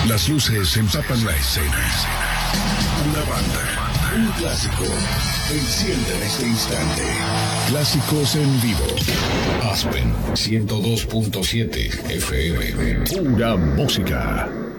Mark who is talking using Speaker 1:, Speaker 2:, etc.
Speaker 1: Las luces empapan la escena. Una banda, un clásico, enciende en este instante. Clásicos en vivo. Aspen 102.7 FM. Pura música.